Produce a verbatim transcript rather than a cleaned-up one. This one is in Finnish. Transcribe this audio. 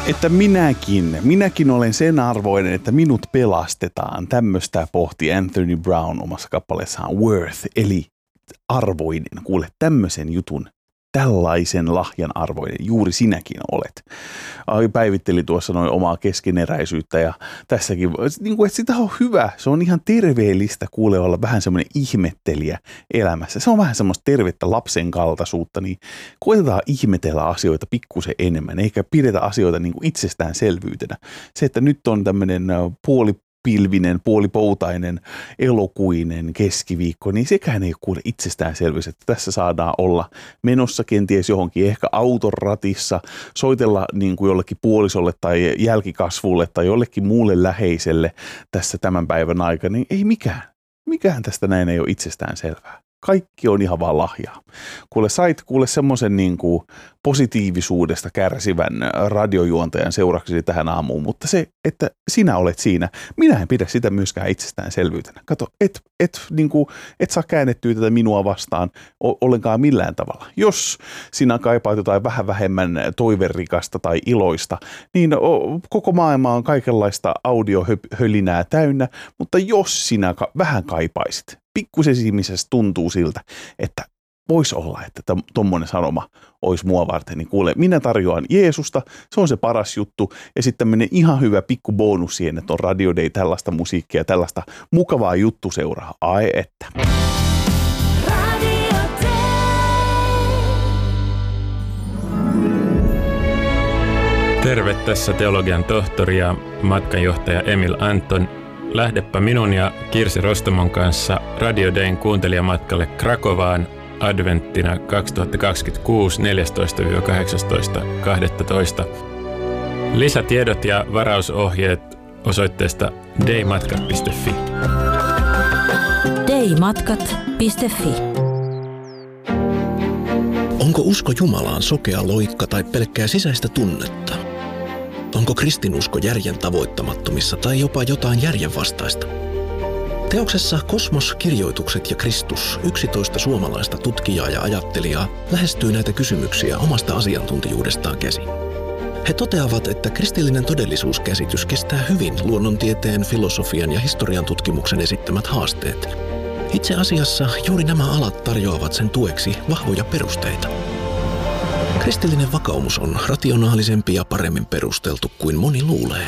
Että minäkin, minäkin olen sen arvoinen, että minut pelastetaan. Tämmöistä pohti Anthony Brown omassa kappaleessaan Worth, eli arvoinen. Kuule, tämmöisen jutun, tällaisen lahjan arvoinen juuri sinäkin olet. Ai, päivitteli tuossa noin omaa keskeneräisyyttä ja tässäkin, niin kuin, että sitä on hyvä. Se on ihan terveellistä kuule olla vähän semmoinen ihmettelijä elämässä. Se on vähän semmoista tervettä lapsen kaltaisuutta, niin koetetaan ihmetellä asioita pikkusen enemmän, eikä pidetä asioita niin kuin itsestäänselvyytenä. Se, että nyt on tämmöinen puoli pilvinen, puolipoutainen, elokuinen keskiviikko, niin sekään ei kuule itsestäänselvyys, että tässä saadaan olla menossa kenties johonkin ehkä auton ratissa, soitella niin kuin jollekin puolisolle tai jälkikasvulle tai jollekin muulle läheiselle tässä tämän päivän aikana, niin ei mikään. Mikään tästä näin ei ole itsestäänselvää. Kaikki on ihan vaan lahjaa. Kuule, sait kuule semmoisen niin kuin positiivisuudesta kärsivän radiojuontajan seuraksesi tähän aamuun, mutta se, että sinä olet siinä, minä en pidä sitä myöskään itsestäänselvyytenä. Kato, et, et, niin kuin, et saa käännettyä tätä minua vastaan ollenkaan millään tavalla. Jos sinä kaipaat jotain vähän vähemmän toiverikasta tai iloista, niin koko maailma on kaikenlaista audiohölinää täynnä, mutta jos sinä vähän kaipaisit, pikkusen ihmisessä tuntuu siltä, että voisi olla, että tuommoinen sanoma olisi mua varten, niin kuule, minä tarjoan Jeesusta, se on se paras juttu, ja sitten tämmöinen ihan hyvä pikku bonus siihen, että on Radio Day tällaista musiikkia, tällaista mukavaa juttuseuraa. Ai että. Terve, tässä teologian tohtori ja matkanjohtaja Emil Anton. Lähdepä minun ja Kirsi Rostomon kanssa Radio Dayn kuuntelijamatkalle Krakovaan adventtina kaksituhattakaksikymmentäkuusi neljästoista kahdeksastoista kahdestoista. Lisätiedot ja varausohjeet osoitteesta daymatkat piste fi. daymatkat piste fi. Onko usko Jumalaan sokea loikka tai pelkkää sisäistä tunnetta? Onko kristinusko järjen tavoittamattomissa tai jopa jotain järjenvastaista? Teoksessa Kosmos, kirjoitukset ja Kristus yksitoista suomalaista tutkijaa ja ajattelijaa lähestyy näitä kysymyksiä omasta asiantuntijuudestaan käsin. He toteavat, että kristillinen todellisuuskäsitys kestää hyvin luonnontieteen, filosofian ja historian tutkimuksen esittämät haasteet. Itse asiassa juuri nämä alat tarjoavat sen tueksi vahvoja perusteita. Kristillinen vakaumus on rationaalisempi ja paremmin perusteltu kuin moni luulee.